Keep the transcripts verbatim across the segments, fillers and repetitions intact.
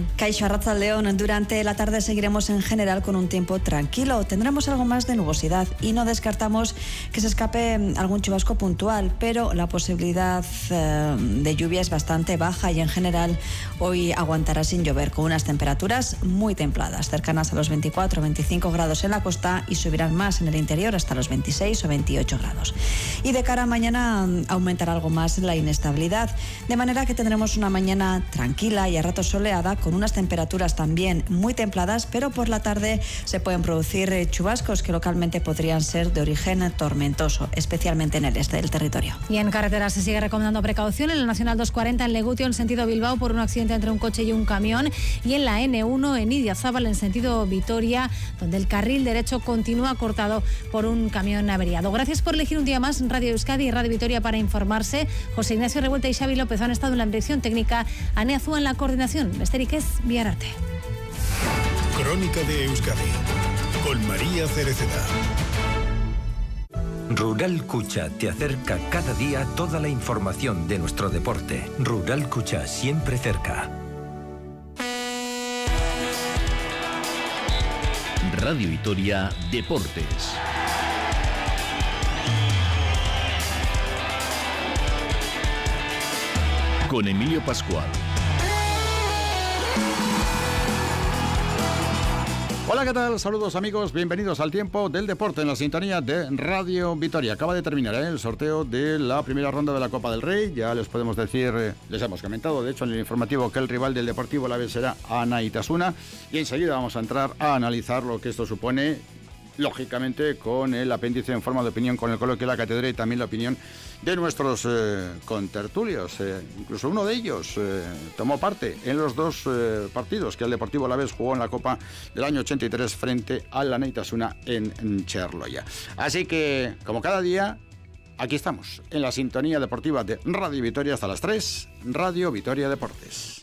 Arratsaldeon. Kaixo, Arratsaldeon. Durante la tarde seguiremos en general con un tiempo tranquilo. Tendremos algo más de nubosidad y no descartamos que se escape algún chubasco puntual, pero la posibilidad eh, de lluvia es bastante baja y en general hoy aguantará sin llover, con unas temperaturas muy templadas, cercanas a los veinticuatro o veinticinco grados en la costa y subirán más en el interior hasta los veintiséis o veintiocho grados. Y de cara a mañana aumentará algo más la inestabilidad, de manera que tendremos una mañana tranquila y a ratos soleada, con unas temperaturas también muy templadas, pero por la tarde se pueden producir chubascos que localmente podrían ser de origen tormentoso, especialmente en el este del territorio. Y en carretera se sigue recomendando precaución en la Nacional doscientos cuarenta en Legutio en sentido Bilbao por un accidente entre un coche y un camión, y en la ene uno en Idiazábal en sentido Vitoria, donde el carril derecho continúa cortado por un camión averiado. Gracias por elegir un día más Radio Euskadi y Radio Vitoria para informarse. José Ignacio Revuelta y Xavi López han estado en la dirección técnica, Ane Azúa en la coordinación. Besterik ez, bihar arte. Crónica de Euskadi con María Cereceda. Rural Cucha te acerca cada día toda la información de nuestro deporte. Rural Cucha, siempre cerca. Radio Vitoria Deportes. Con Emilio Pascual. Hola, ¿qué tal? Saludos, amigos, bienvenidos al tiempo del deporte en la sintonía de Radio Vitoria. Acaba de terminar ¿eh? el sorteo de la primera ronda de la Copa del Rey. Ya les podemos decir, eh, les hemos comentado de hecho en el informativo que el rival del Deportivo Alavés será Anaitasuna, y enseguida vamos a entrar a analizar lo que esto supone, lógicamente con el apéndice en forma de opinión, con el coloquio de la cátedra y también la opinión de nuestros eh, contertulios. Eh, incluso uno de ellos eh, tomó parte en los dos eh, partidos que el Deportivo Alavés jugó en la Copa del año ochenta y tres frente al Anaitasuna en, en Cherloya. Así que, como cada día, aquí estamos, en la sintonía deportiva de Radio Vitoria hasta las tres, Radio Vitoria Deportes.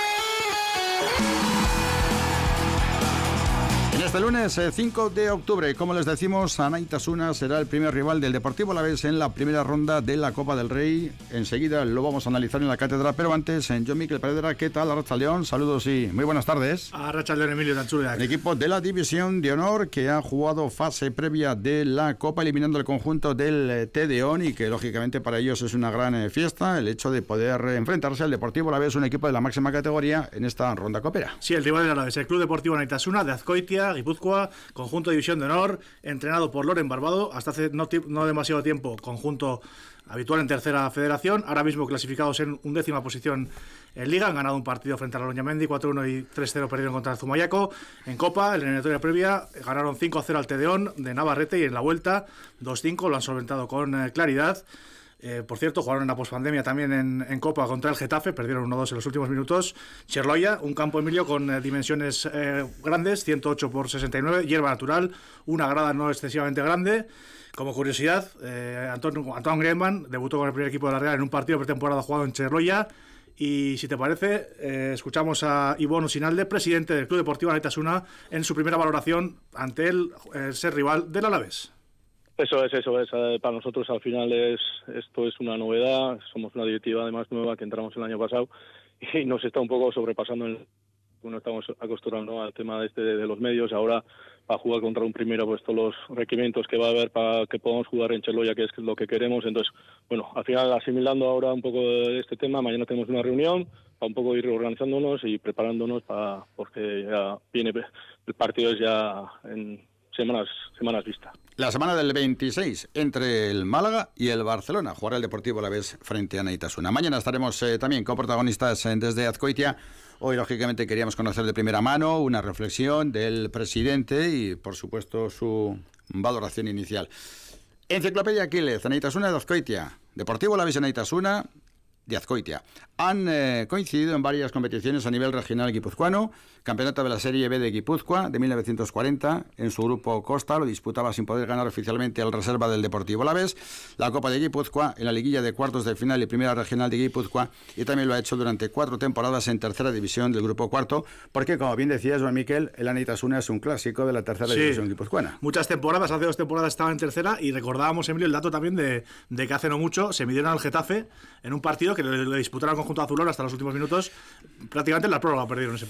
Este lunes cinco de octubre, como les decimos, Anaitasuna será el primer rival del Deportivo Alavés en la primera ronda de la Copa del Rey. Enseguida lo vamos a analizar en la cátedra, pero antes, en John Miquel Peredra, ¿qué tal? Arratsaldeon, saludos y muy buenas tardes. Arratsaldeon, Emilio Tanchulia. El equipo de la División de Honor que ha jugado fase previa de la Copa, eliminando el conjunto del Tedeón, y que lógicamente para ellos es una gran fiesta el hecho de poder enfrentarse al Deportivo Alavés, un equipo de la máxima categoría en esta ronda copera. Sí, el rival del Alavés, el Club Deportivo Anaitasuna de Azkoitia, Guipúzcoa, conjunto de División de Honor, entrenado por Loren Barbado, hasta hace no, no demasiado tiempo, conjunto habitual en tercera federación, ahora mismo clasificados en undécima posición en Liga, han ganado un partido frente a la Loñamendi, cuatro uno y tres cero perdieron contra el Zumayaco. En Copa, en la eliminatoria previa, ganaron cinco a cero al Tedeón de Navarrete, y en la vuelta dos cinco, lo han solventado con eh, claridad. Eh, por cierto, jugaron en la pospandemia también en, en Copa contra el Getafe, perdieron uno dos en los últimos minutos. Cherloya, un campo, Emilio, con eh, dimensiones eh, grandes, ciento ocho por sesenta y nueve, hierba natural, una grada no excesivamente grande. Como curiosidad, eh, Anton, Antoine Griezmann debutó con el primer equipo de la Real en un partido de pretemporada jugado en Cherloya. Y si te parece, eh, escuchamos a Ivonne Osinalde, presidente del Club Deportivo Anaitasuna, en su primera valoración ante el eh, ser rival del Alavés. Eso es, eso es. Para nosotros al final es esto es una novedad. Somos una directiva además nueva que entramos el año pasado y nos está un poco sobrepasando. En, no estamos acostumbrados al tema este de, de los medios. Ahora, para jugar contra un primero, pues todos los requerimientos que va a haber para que podamos jugar en Cherloya, que es lo que queremos. Entonces, bueno, al final asimilando ahora un poco de este tema, mañana tenemos una reunión para un poco ir organizándonos y preparándonos para porque ya viene el partido es ya en semanas semanas vista. La semana del veintiséis entre el Málaga y el Barcelona jugará el Deportivo Alavés frente a Anaitasuna. Mañana estaremos eh, también con protagonistas eh, desde Azkoitia. Hoy, lógicamente, queríamos conocer de primera mano una reflexión del presidente y, por supuesto, su valoración inicial. Enciclopedia Aquiles, Anaitasuna de Azkoitia. Deportivo Alavés Anaitasuna de Azkoitia. Han eh, coincidido en varias competiciones a nivel regional guipuzcoano. Campeonato de la Serie B de Guipúzcoa de mil novecientos cuarenta. En su grupo Costa lo disputaba sin poder ganar oficialmente al reserva del Deportivo Alavés. La Copa de Guipúzcoa en la liguilla de cuartos de final y primera regional de Guipúzcoa. Y también lo ha hecho durante cuatro temporadas en tercera división del grupo cuarto. Porque, como bien decías, Juan Miquel, el Anaitasuna es un clásico de la tercera sí, división guipuzcoana. Muchas temporadas, hace dos temporadas estaba en tercera y recordábamos, Emilio, el dato también de, de que hace no mucho se midieron al Getafe en un partido que le, le disputaron al conjunto azulón hasta los últimos minutos. Prácticamente en la prórroga perdieron ese